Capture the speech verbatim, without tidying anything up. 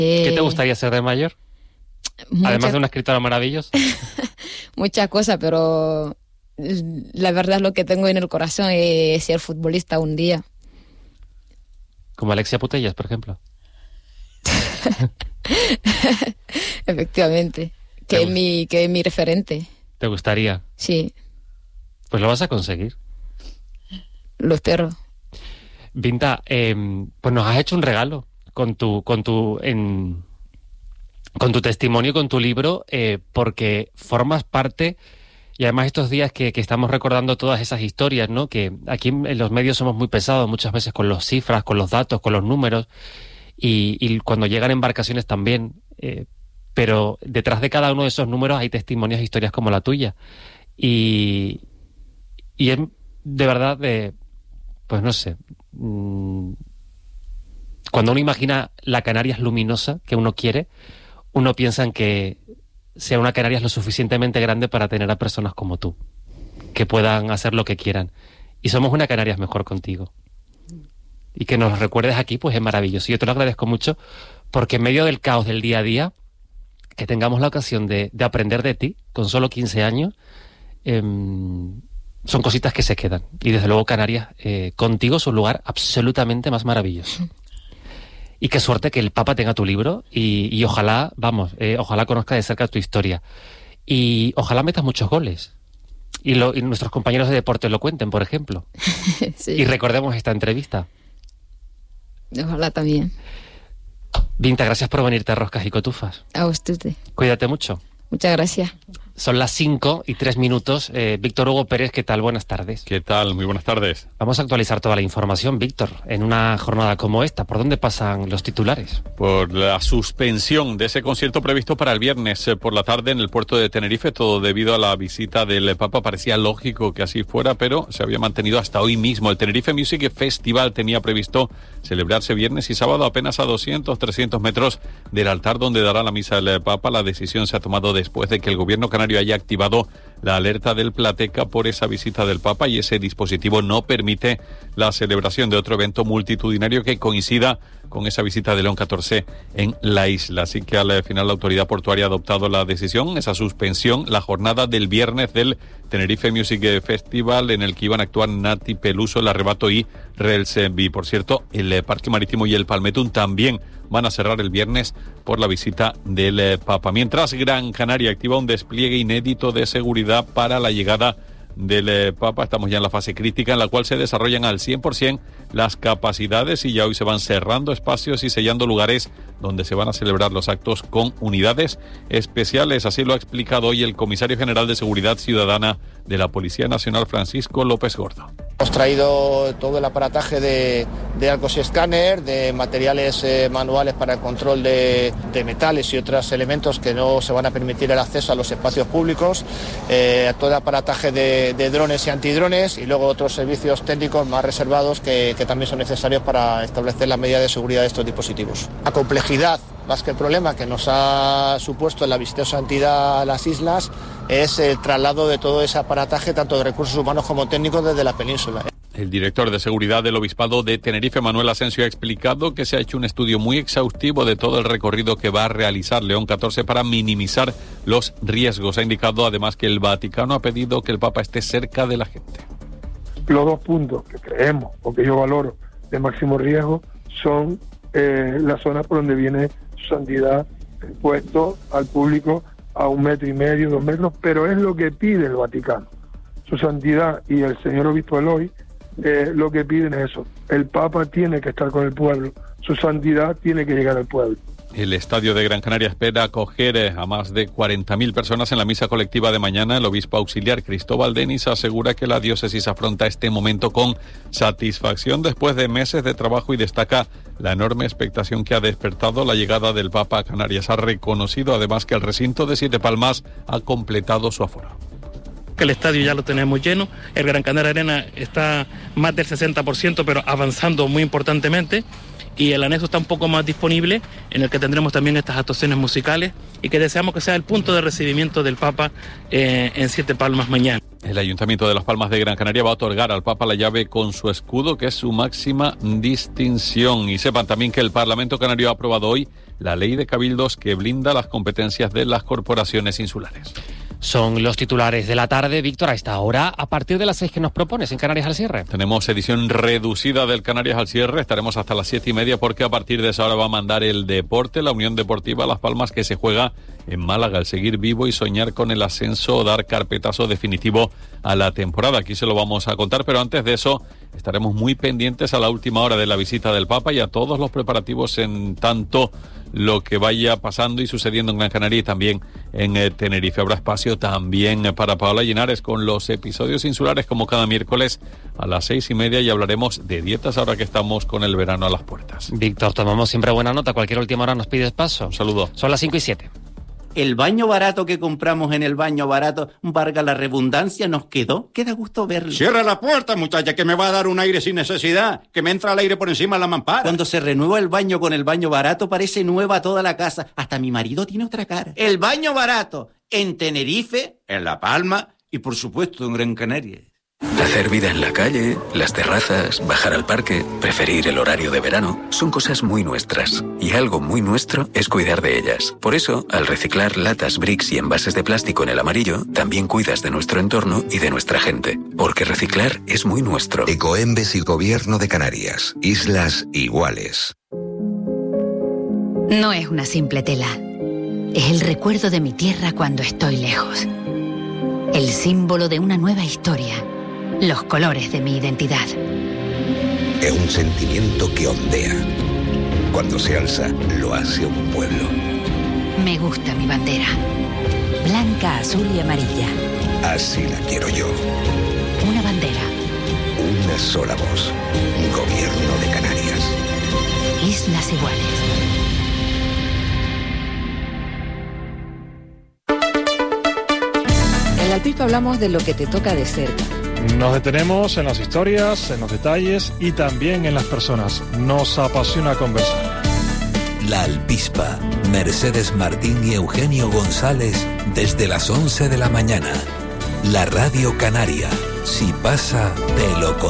Eh, ¿Qué te gustaría ser de mayor? mucha- Además de una escritora maravillosa. Muchas cosas, pero la verdad lo que tengo en el corazón es ser futbolista un día. Como Alexia Putellas, por ejemplo. Efectivamente, que Te es gust- mi, que es mi referente. ¿Te gustaría? Sí, Pues lo vas a conseguir. lo espero. Binta, eh, pues nos has hecho un regalo con tu, con tu, en, con tu testimonio, con tu libro, eh, porque formas parte, y además estos días que, que estamos recordando todas esas historias, ¿no? Que aquí en, en los medios somos muy pesados muchas veces con las cifras, con los datos, con los números, y, y cuando llegan embarcaciones también, eh, pero detrás de cada uno de esos números hay testimonios e historias como la tuya. Y, y es de verdad de, pues no sé, mmm, cuando uno imagina la Canarias luminosa que uno quiere, uno piensa en que sea una Canarias lo suficientemente grande para tener a personas como tú, que puedan hacer lo que quieran. Y somos una Canarias mejor contigo. Y que nos recuerdes aquí, pues es maravilloso. Y yo te lo agradezco mucho, porque en medio del caos del día a día, que tengamos la ocasión de, de aprender de ti, con solo quince años, eh, son cositas que se quedan. Y desde luego Canarias, eh, contigo es un lugar absolutamente más maravilloso. Y qué suerte que el Papa tenga tu libro y, y ojalá, vamos, eh, ojalá conozca de cerca tu historia. Y ojalá metas muchos goles. Y, lo, y nuestros compañeros de deporte lo cuenten, por ejemplo. Sí, Y recordemos esta entrevista. ojalá también. Binta, gracias por venirte a Roscas y Cotufas. A usted. Cuídate mucho. Muchas gracias. Son las cinco y tres minutos. Eh, Víctor Hugo Pérez, ¿qué tal? Buenas tardes. ¿Qué tal? Muy buenas tardes. Vamos a actualizar toda la información, Víctor, en una jornada como esta. ¿Por dónde pasan los titulares? Por la suspensión de ese concierto previsto para el viernes eh, por la tarde en el puerto de Tenerife, todo debido a la visita del Papa. Parecía lógico que así fuera, pero se había mantenido hasta hoy mismo. El Tenerife Music Festival tenía previsto celebrarse viernes y sábado apenas a doscientos, trescientos metros del altar donde dará la misa el Papa. La decisión se ha tomado después de que el gobierno canario haya activado la alerta del Plateca por esa visita del Papa, y ese dispositivo no permite la celebración de otro evento multitudinario que coincida con esa visita de León catorce en la isla. Así que al final la autoridad portuaria ha adoptado la decisión, esa suspensión, la jornada del viernes del Tenerife Music Festival, en el que iban a actuar Nati Peluso, El Arrebato y Relsby. Por cierto, el Parque Marítimo y el Palmetún también van a cerrar el viernes por la visita del Papa. Mientras, Gran Canaria activa un despliegue inédito de seguridad para la llegada del Papa. Estamos ya en la fase crítica en la cual se desarrollan al cien por ciento las capacidades, y ya hoy se van cerrando espacios y sellando lugares donde se van a celebrar los actos con unidades especiales. Así lo ha explicado hoy el comisario general de Seguridad Ciudadana de la Policía Nacional, Francisco López Gordo. Hemos traído todo el aparataje de, de arcos y escáner, de materiales eh, manuales para el control de, de metales y otros elementos que no se van a permitir el acceso a los espacios públicos, eh, todo el aparataje de, de drones y antidrones, y luego otros servicios técnicos más reservados que, que también son necesarios para establecer las medidas de seguridad de estos dispositivos. La complejidad, más que el problema que nos ha supuesto la visitosa entidad a las islas, es el traslado de todo ese aparataje, tanto de recursos humanos como técnicos, desde la península. El director de Seguridad del Obispado de Tenerife, Manuel Asensio, ha explicado que se ha hecho un estudio muy exhaustivo de todo el recorrido que va a realizar León catorce para minimizar los riesgos. Ha indicado además que el Vaticano ha pedido que el Papa esté cerca de la gente. Los dos puntos que creemos o que yo valoro de máximo riesgo son eh, la zona por donde viene su santidad, expuesto al público a un metro y medio, dos metros, pero es lo que pide el Vaticano. Su santidad y el señor obispo Eloy eh, lo que piden es eso. El Papa tiene que estar con el pueblo, su santidad tiene que llegar al pueblo. El Estadio de Gran Canaria espera acoger a más de cuarenta mil personas en la misa colectiva de mañana. El obispo auxiliar Cristóbal Denis asegura que la diócesis afronta este momento con satisfacción después de meses de trabajo, y destaca la enorme expectación que ha despertado la llegada del Papa a Canarias. Ha reconocido además que el recinto de Siete Palmas ha completado su aforo. El estadio ya lo tenemos lleno, el Gran Canaria Arena está más del sesenta por ciento, pero avanzando muy importantemente, y el anexo está un poco más disponible, en el que tendremos también estas actuaciones musicales, y que deseamos que sea el punto de recibimiento del Papa eh, en Siete Palmas mañana. El Ayuntamiento de Las Palmas de Gran Canaria va a otorgar al Papa la llave con su escudo, que es su máxima distinción. Y sepan también que el Parlamento Canario ha aprobado hoy la ley de cabildos que blinda las competencias de las corporaciones insulares. Son los titulares de la tarde. Víctor, a esta hora, a partir de las seis que nos propones en Canarias al cierre. Tenemos edición reducida del Canarias al cierre. Estaremos hasta las siete y media porque a partir de esa hora va a mandar el deporte, la Unión Deportiva Las Palmas, que se juega en Málaga. El seguir vivo y soñar con el ascenso o dar carpetazo definitivo a la temporada. Aquí se lo vamos a contar, pero antes de eso estaremos muy pendientes a la última hora de la visita del Papa y a todos los preparativos en tanto lo que vaya pasando y sucediendo en Gran Canaria y también en eh, Tenerife. Habrá espacio también eh, para Paola Linares con los episodios insulares como cada miércoles a las seis y media y hablaremos de dietas ahora que estamos con el verano a las puertas. Víctor, tomamos siempre buena nota. Cualquier última hora nos pides paso. Un saludo. Son las cinco y siete. El baño barato que compramos en el baño barato, valga la redundancia, nos quedó. Queda gusto verlo. Cierra la puerta, muchacha, que me va a dar un aire sin necesidad. Que me entra el aire por encima de la mampara. Cuando se renueva el baño con el baño barato, parece nueva toda la casa. Hasta mi marido tiene otra cara. El baño barato en Tenerife, en La Palma y, por supuesto, en Gran Canaria. Hacer vida en la calle, las terrazas, bajar al parque, preferir el horario de verano, son cosas muy nuestras. Y algo muy nuestro es cuidar de ellas. Por eso, al reciclar latas, bricks y envases de plástico en el amarillo, también cuidas de nuestro entorno y de nuestra gente. Porque reciclar es muy nuestro. Ecoembes y Gobierno de Canarias. Islas iguales. No es una simple tela. Es el recuerdo de mi tierra cuando estoy lejos. El símbolo de una nueva historia. Los colores de mi identidad. Es un sentimiento que ondea. Cuando se alza, lo hace un pueblo. Me gusta mi bandera. Blanca, azul y amarilla. Así la quiero yo. Una bandera. Una sola voz. Gobierno de Canarias. Islas iguales. En La Alpispa hablamos de lo que te toca de cerca. Nos detenemos en las historias, en los detalles y también en las personas. Nos apasiona conversar. La Alpispa, Mercedes Martín y Eugenio González desde las once de la mañana. La Radio Canaria. Si pasa, te lo contamos.